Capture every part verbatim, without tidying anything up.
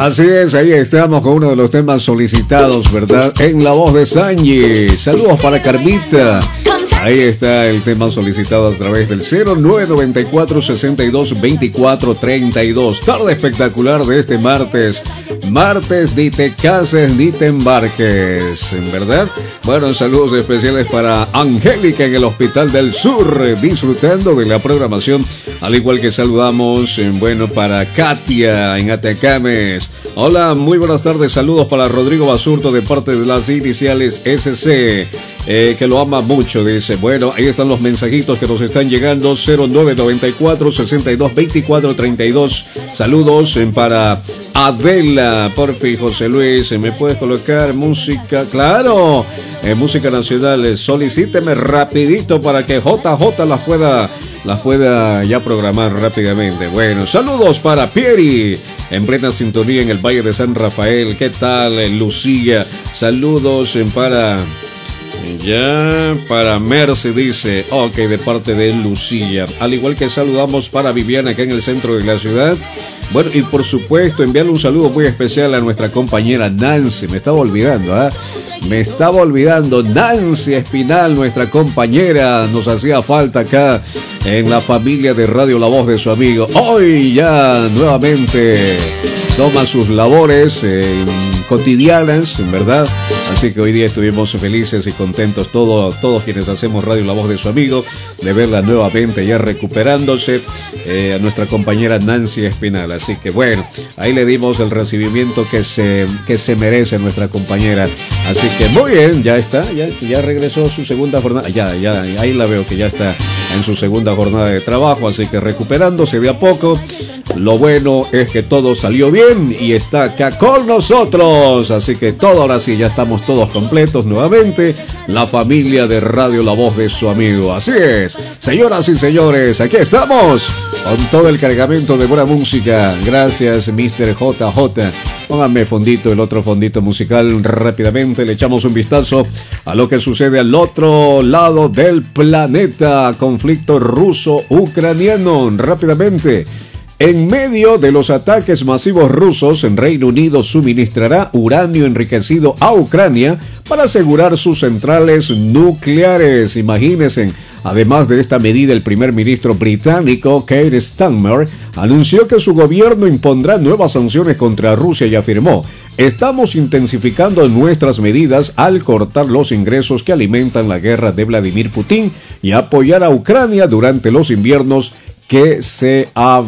Así es, ahí estamos con uno de los temas solicitados, ¿verdad? En la voz de Sanji. Saludos para Carmita. Ahí está el tema solicitado a través del cero nueve nueve cuatro, sesenta y dos, veinticuatro, treinta y dos. Tarde espectacular de este martes. Martes, ni te cases ni te embarques, ¿en verdad? Bueno, saludos especiales para Angélica en el Hospital del Sur, disfrutando de la programación, al igual que saludamos, bueno, para Katia en Atacames. Hola, muy buenas tardes, saludos para Rodrigo Basurto de parte de las iniciales S C, eh, que lo ama mucho, dice. Bueno, ahí están los mensajitos que nos están llegando, cero nueve nueve cuatro, sesenta y dos, veinticuatro, treinta y dos. Saludos eh, para Adela, porfi, José Luis, ¿me puedes colocar música? Claro, eh, música nacional, eh, solicíteme rapidito para que J J las pueda, las pueda ya programar rápidamente. Bueno, saludos para Pieri, en plena sintonía en el Valle de San Rafael. ¿Qué tal, eh, Lucía? Saludos eh, para... Ya, para Merce dice, ok, de parte de Lucía. Al igual que saludamos para Viviana acá en el centro de la ciudad. Bueno, y por supuesto, enviarle un saludo muy especial a nuestra compañera Nancy. Me estaba olvidando, ¿ah? ¿eh? Me estaba olvidando. Nancy Espinal, nuestra compañera, nos hacía falta acá en la familia de Radio La Voz de su amigo. Hoy ya nuevamente toma sus labores eh, cotidianas, en verdad. Así que hoy día estuvimos felices y contentos todos, todos quienes hacemos Radio La Voz de su amigo, de verla nuevamente ya recuperándose, eh, a nuestra compañera Nancy Espinal. Así que bueno, ahí le dimos el recibimiento que se, que se merece nuestra compañera. Así que muy bien, ya está, ya, ya regresó su segunda jornada, ya, ya, ahí la veo que ya está en su segunda jornada de trabajo, así que recuperándose de a poco. Lo bueno es que todo salió bien y está acá con nosotros, así que todo, ahora sí, ya estamos todos completos nuevamente, la familia de Radio La Voz de su amigo. Así es, señoras y señores, aquí estamos con todo el cargamento de buena música. Gracias, mister J J. Pónganme fondito, el otro fondito musical rápidamente. Le echamos un vistazo a lo que sucede al otro lado del planeta. Conflicto ruso-ucraniano, rápidamente. En medio de los ataques masivos rusos, el Reino Unido suministrará uranio enriquecido a Ucrania para asegurar sus centrales nucleares. Imagínense. Además de esta medida, el primer ministro británico, Keir Starmer, anunció que su gobierno impondrá nuevas sanciones contra Rusia y afirmó: estamos intensificando nuestras medidas al cortar los ingresos que alimentan la guerra de Vladimir Putin y apoyar a Ucrania durante los inviernos que se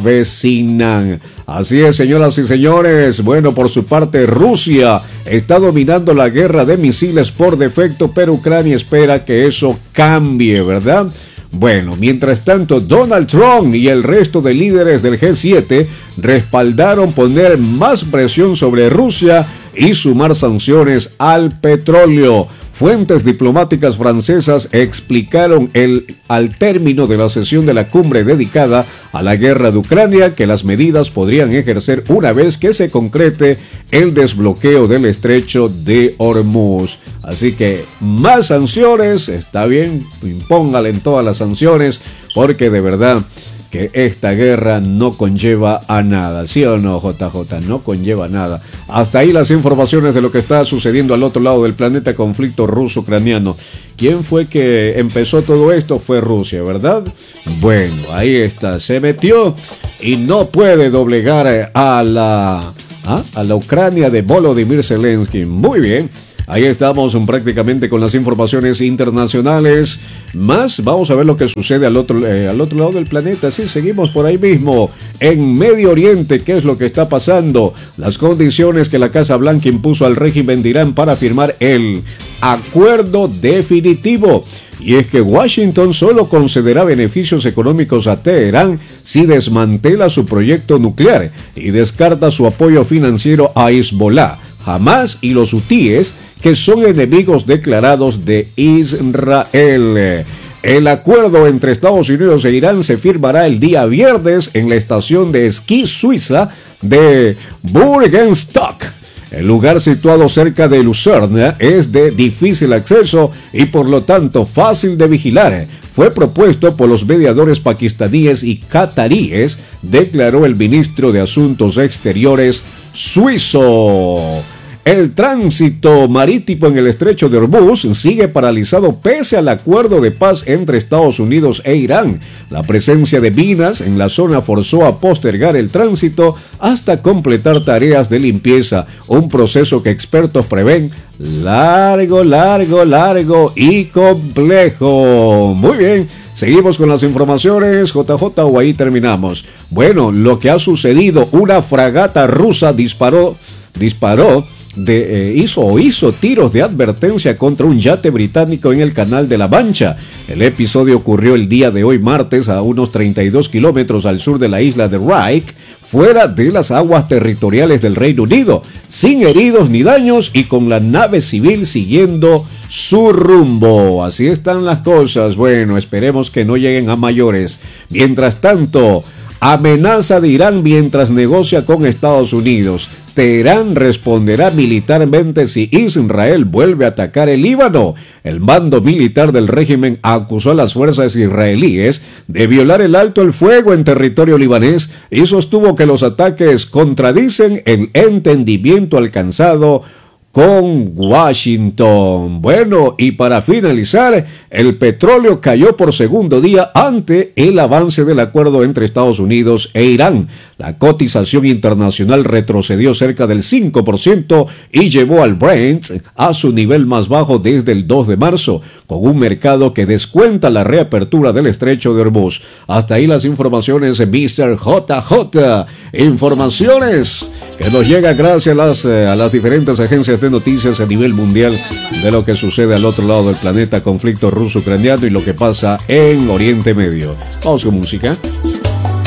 avecinan. Así es, señoras y señores. Bueno, por su parte, Rusia está dominando la guerra de misiles por defecto, pero Ucrania espera que eso cambie, ¿verdad? Bueno, mientras tanto, Donald Trump y el resto de líderes del G siete respaldaron poner más presión sobre Rusia y sumar sanciones al petróleo. Fuentes diplomáticas francesas explicaron el, al término de la sesión de la cumbre dedicada a la guerra de Ucrania que las medidas podrían ejercer una vez que se concrete el desbloqueo del estrecho de Hormuz. Así que más sanciones, está bien, impóngale en todas las sanciones, porque de verdad que esta guerra no conlleva a nada, ¿sí o no, J J? No conlleva a nada. Hasta ahí las informaciones de lo que está sucediendo al otro lado del planeta, conflicto ruso-ucraniano. ¿Quién fue que empezó todo esto? Fue Rusia, ¿verdad? Bueno, ahí está, se metió y no puede doblegar a la, ¿ah? a la Ucrania de Volodymyr Zelensky. Muy bien. Ahí estamos prácticamente con las informaciones internacionales. Más, vamos a ver lo que sucede al otro, eh, al otro lado del planeta. Sí, seguimos por ahí mismo. En Medio Oriente, ¿qué es lo que está pasando? Las condiciones que la Casa Blanca impuso al régimen de Irán para firmar el acuerdo definitivo. Y es que Washington solo concederá beneficios económicos a Teherán si desmantela su proyecto nuclear y descarta su apoyo financiero a Hezbollah, Hamas y los hutíes, que son enemigos declarados de Israel. El acuerdo entre Estados Unidos e Irán se firmará el día viernes en la estación de esquí suiza de Burgenstock. El lugar, situado cerca de Lucerna, es de difícil acceso y por lo tanto fácil de vigilar. Fue propuesto por los mediadores pakistaníes y cataríes, declaró el ministro de Asuntos Exteriores suizo. El tránsito marítimo en el estrecho de Hormuz sigue paralizado pese al acuerdo de paz entre Estados Unidos e Irán. La presencia de minas en la zona forzó a postergar el tránsito hasta completar tareas de limpieza, un proceso que expertos prevén largo, largo, largo y complejo. Muy bien. Seguimos con las informaciones, J J, o ahí terminamos. Bueno, lo que ha sucedido, una fragata rusa disparó, disparó, de, eh, hizo o hizo tiros de advertencia contra un yate británico en el Canal de la Mancha. El episodio ocurrió el día de hoy martes a unos treinta y dos kilómetros al sur de la isla de Rike, fuera de las aguas territoriales del Reino Unido, sin heridos ni daños y con la nave civil siguiendo su rumbo. Así están las cosas. Bueno, esperemos que no lleguen a mayores. Mientras tanto, amenaza de Irán mientras negocia con Estados Unidos. Teherán responderá militarmente si Israel vuelve a atacar el Líbano. El mando militar del régimen acusó a las fuerzas israelíes de violar el alto el fuego en territorio libanés y sostuvo que los ataques contradicen el entendimiento alcanzado con Washington. Bueno, y para finalizar, el petróleo cayó por segundo día ante el avance del acuerdo entre Estados Unidos e Irán. La cotización internacional retrocedió cerca del cinco por ciento y llevó al Brent a su nivel más bajo desde el dos de marzo, con un mercado que descuenta la reapertura del estrecho de Hormuz. Hasta ahí las informaciones de mister J J. Informaciones que nos llegan gracias a las, a las diferentes agencias de noticias a nivel mundial de lo que sucede al otro lado del planeta, conflicto ruso-ucraniano y lo que pasa en Oriente Medio. Vamos con música.